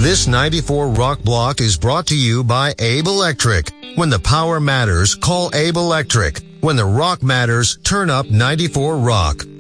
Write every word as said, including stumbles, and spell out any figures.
This ninety-four Rock block is brought to you by Abe Electric. When the power matters, call Abe Electric. When the rock matters, turn up ninety-four Rock.